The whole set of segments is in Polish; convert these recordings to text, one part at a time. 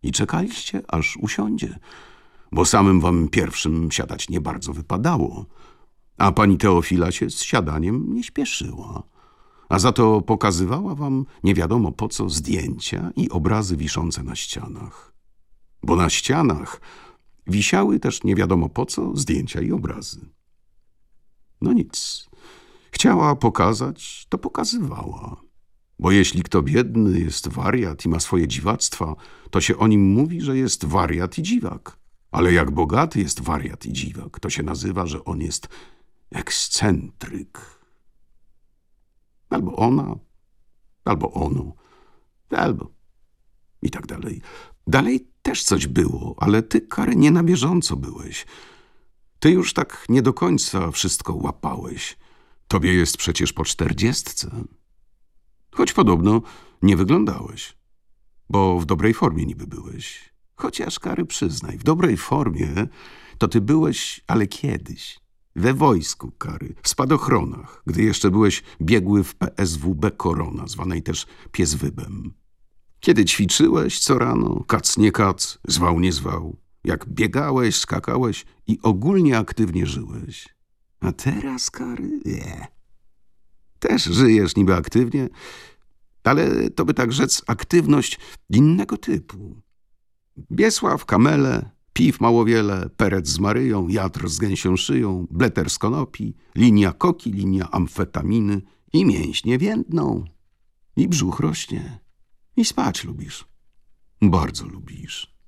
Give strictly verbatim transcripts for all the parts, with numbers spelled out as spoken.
i czekaliście, aż usiądzie, bo samym wam pierwszym siadać nie bardzo wypadało, a pani Teofila się z siadaniem nie śpieszyła, a za to pokazywała wam nie wiadomo po co zdjęcia i obrazy wiszące na ścianach. Bo na ścianach wisiały też nie wiadomo po co zdjęcia i obrazy. No nic, chciała pokazać, to pokazywała. Bo jeśli kto biedny jest wariat i ma swoje dziwactwa, to się o nim mówi, że jest wariat i dziwak. Ale jak bogaty jest wariat i dziwak, to się nazywa, że on jest ekscentryk. Albo ona, albo ono, albo i tak dalej. Dalej też coś było, ale ty, Kary, nie na bieżąco byłeś. Ty już tak nie do końca wszystko łapałeś. Tobie jest przecież po czterdziestce. Choć podobno nie wyglądałeś, bo w dobrej formie niby byłeś. Chociaż, Kary, przyznaj, w dobrej formie to ty byłeś, ale kiedyś. We wojsku, Kary, w spadochronach, gdy jeszcze byłeś biegły w P S W B Korona, zwanej też Pies-Wybem. Kiedy ćwiczyłeś co rano, kac nie kac, zwał nie zwał, jak biegałeś, skakałeś i ogólnie aktywnie żyłeś. A teraz, Kary, nie. Też żyjesz niby aktywnie, ale to by tak rzec aktywność innego typu. Biesław, kamele, piw mało wiele, perec z Maryją, jatr z gęsią szyją, bleter z konopi, linia koki, linia amfetaminy i mięśnie więdną, i brzuch rośnie, i spać lubisz. Bardzo lubisz.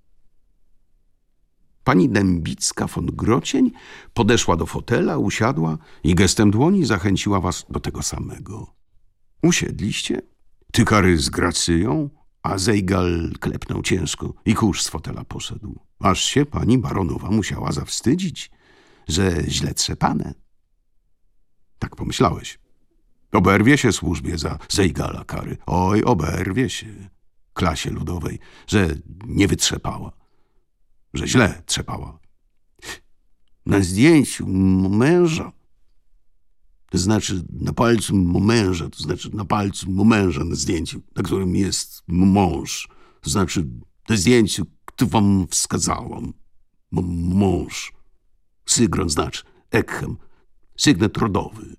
Pani Dębicka von Grocień podeszła do fotela, usiadła i gestem dłoni zachęciła was do tego samego. Usiedliście, ty, Kary, z gracyją, a Zejgal klepnął ciężko i kurz z fotela poszedł. Aż się pani baronowa musiała zawstydzić, że źle trzepane. Tak pomyślałeś. Oberwie się służbie za Zejgala, Kary. Oj, oberwie się klasie ludowej, że nie wytrzepała, że źle trzepała. Na zdjęciu męża, to znaczy na palcu męża, to znaczy na palcu męża na zdjęciu, na którym jest mąż, to znaczy na zdjęciu, które wam wskazałam. Mąż. Sygron znaczy ekhem, sygnet rodowy.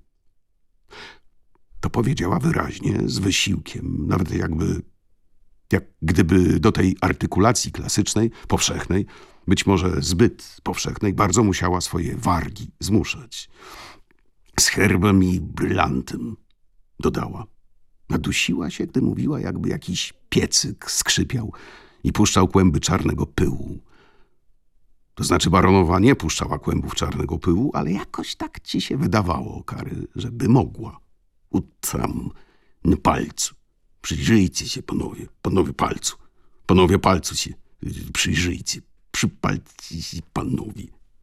To powiedziała wyraźnie, z wysiłkiem, nawet jakby, jak gdyby do tej artykulacji klasycznej, powszechnej, być może zbyt powszechnej, bardzo musiała swoje wargi zmuszać. Z herbem i brylantem, dodała. Nadusiła się, gdy mówiła, jakby jakiś piecyk skrzypiał i puszczał kłęby czarnego pyłu. To znaczy baronowa nie puszczała kłębów czarnego pyłu, ale jakoś tak ci się wydawało, Kary, żeby mogła. U tam, na palcu. Przyjrzyjcie się, panowie, panowie palcu. Panowie palcu się, przyjrzyjcie. Przypalcie się, panowie.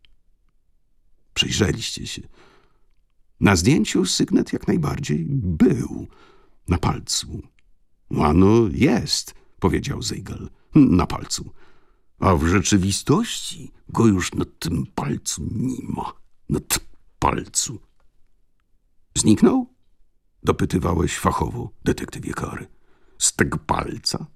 Przyjrzeliście się. Na zdjęciu sygnet jak najbardziej był na palcu. Ano jest, powiedział Zejgal, na palcu. A w rzeczywistości go już na tym palcu nie ma. Na tym palcu. Zniknął? Dopytywałeś fachowo, detektywie Kary. Z tego palca?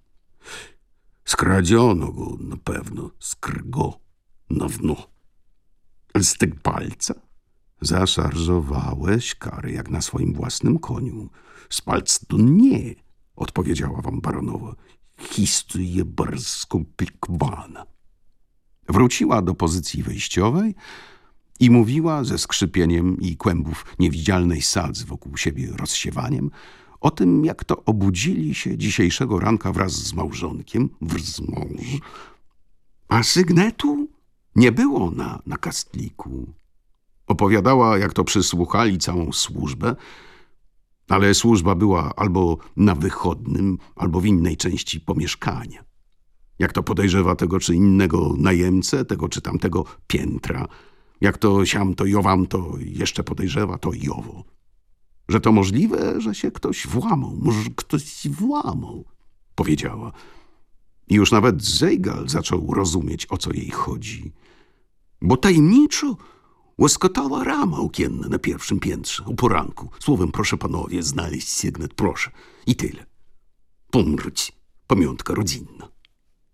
Skradziono go na pewno, skrgo na wno. Ale z tego palca? Zaszarżowałeś, Kary, jak na swoim własnym koniu. Z palca to nie, odpowiedziała wam baronowa. Historia bardzo skomplikowana. Wróciła do pozycji wyjściowej i mówiła ze skrzypieniem i kłębów niewidzialnej sadzy wokół siebie rozsiewaniem o tym, jak to obudzili się dzisiejszego ranka wraz z małżonkiem, wraz z mąż, a sygnetu nie było na nakastliku. Opowiadała, jak to przysłuchali całą służbę, ale służba była albo na wychodnym, albo w innej części pomieszkania. Jak to podejrzewa tego czy innego najemcę, tego czy tamtego piętra. Jak to siam to i owam to jeszcze podejrzewa to i owo. Że to możliwe, że się ktoś włamał. Może ktoś włamał, powiedziała. I już nawet Zejgal zaczął rozumieć, o co jej chodzi. Bo tajemniczo łaskotała rama okienna na pierwszym piętrze o poranku. Słowem, proszę panowie, znaleźć sygnet, proszę. I tyle. Pomreć, pamiątka rodzinna.